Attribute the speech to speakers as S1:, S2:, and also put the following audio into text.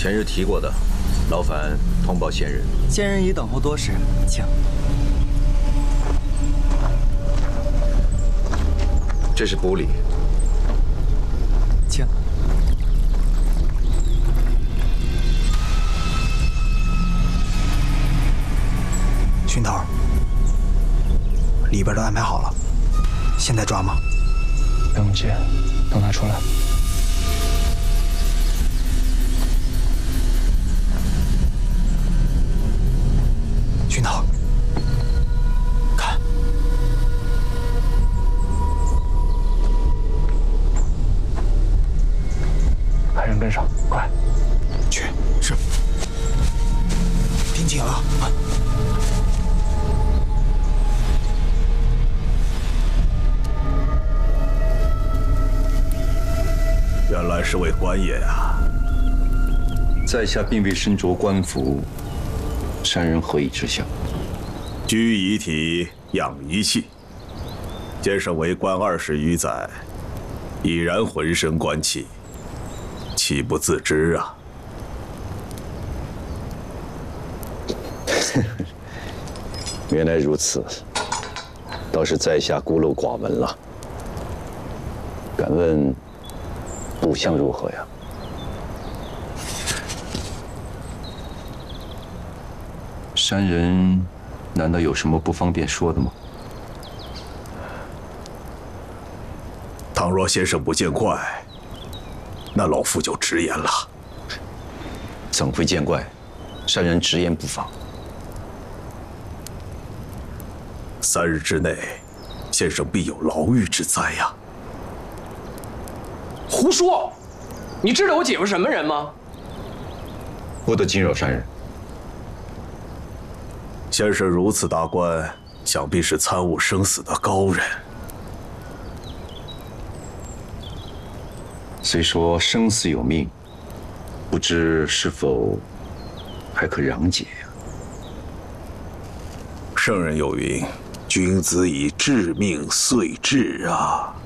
S1: 前日提过的，劳烦通报仙人。
S2: 仙人已等候多时，请。
S1: 这是补礼，
S2: 请。
S3: 熏头，里边都安排好了，现在抓吗？
S4: 不用急，等他出来。
S3: 熏头，看，
S4: 派人跟上，快！
S3: 去，是。盯紧了啊！
S5: 原来是位官爷啊！
S1: 在下并未身着官服，山人何以知晓？
S5: 居遗体，养遗气。先生为官20余载，已然浑身官气，岂不自知啊？
S1: 原来如此，倒是在下孤陋寡闻了。敢问部相如何呀？山人难道有什么不方便说的吗？
S5: 倘若先生不见怪，那老夫就直言了。
S1: 怎会见怪？山人直言不妨。
S5: 3日之内，先生必有牢狱之灾呀！
S6: 胡说！你知道我姐夫什么人吗？
S1: 不得惊扰山人。
S5: 先生如此大官，想必是参悟生死的高人。
S1: 虽说生死有命，不知是否还可攘解呀？
S5: 圣人有云：“君子以致命遂治啊！”